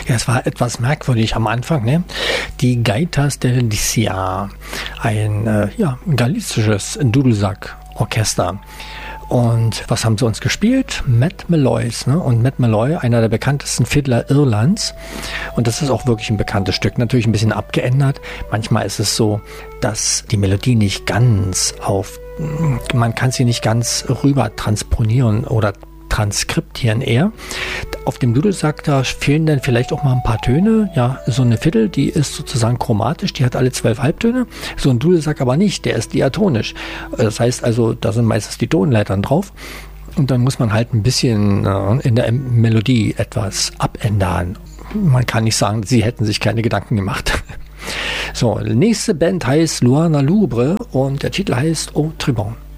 Ja, es war etwas merkwürdig am Anfang, ne? Die Gaitas del Licia, ein galizisches Dudelsack-Orchester. Und was haben sie uns gespielt? Matt Malloys, ne? Und Matt Malloy, einer der bekanntesten Fiddler Irlands. Und das ist auch wirklich ein bekanntes Stück. Natürlich ein bisschen abgeändert. Manchmal ist es so, dass die Melodie nicht ganz man kann sie nicht ganz rüber transponieren oder transkriptieren eher. Auf dem Dudelsack, da fehlen dann vielleicht auch mal ein paar Töne. Ja, so eine Fiddle, die ist sozusagen chromatisch, die hat alle 12 Halbtöne. So ein Dudelsack aber nicht, der ist diatonisch. Das heißt also, da sind meistens die Tonleitern drauf. Und dann muss man halt ein bisschen in der Melodie etwas abändern. Man kann nicht sagen, sie hätten sich keine Gedanken gemacht. So, nächste Band heißt Luana Lubre und der Titel heißt Au Tribun.